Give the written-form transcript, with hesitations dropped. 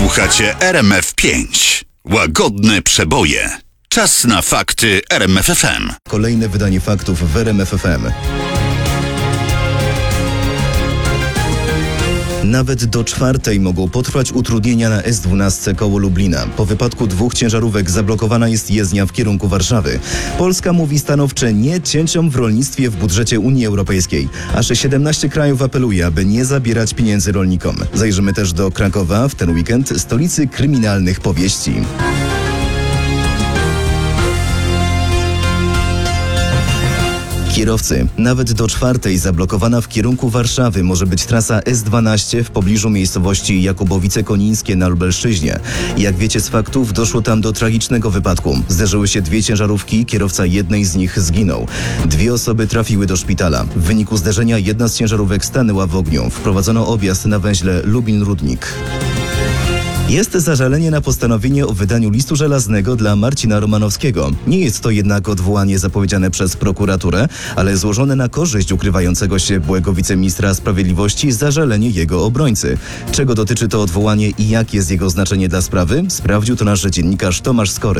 Słuchacie RMF5. Łagodne przeboje. Czas na fakty RMFFM. Kolejne wydanie faktów w RMFFM. Nawet do 4:00 mogą potrwać utrudnienia na S12 koło Lublina. Po wypadku 2 ciężarówek zablokowana jest jezdnia w kierunku Warszawy. Polska mówi stanowcze nie cięciom w rolnictwie w budżecie Unii Europejskiej. Aż 17 krajów apeluje, aby nie zabierać pieniędzy rolnikom. Zajrzymy też do Krakowa w ten weekend, stolicy kryminalnych powieści. Kierowcy, nawet do 4:00 zablokowana w kierunku Warszawy może być trasa S12 w pobliżu miejscowości Jakubowice-Konińskie na Lubelszczyźnie. Jak wiecie z faktów, doszło tam do tragicznego wypadku. Zderzyły się 2 ciężarówki, kierowca jednej z nich zginął. 2 osoby trafiły do szpitala. W wyniku zderzenia jedna z ciężarówek stanęła w ogniu. Wprowadzono objazd na węźle Lubin-Rudnik. Jest zażalenie na postanowienie o wydaniu listu żelaznego dla Marcina Romanowskiego. Nie jest to jednak odwołanie zapowiedziane przez prokuraturę, ale złożone na korzyść ukrywającego się byłego wiceministra sprawiedliwości zażalenie jego obrońcy. Czego dotyczy to odwołanie i jakie jest jego znaczenie dla sprawy? Sprawdził to nasz dziennikarz Tomasz Skory.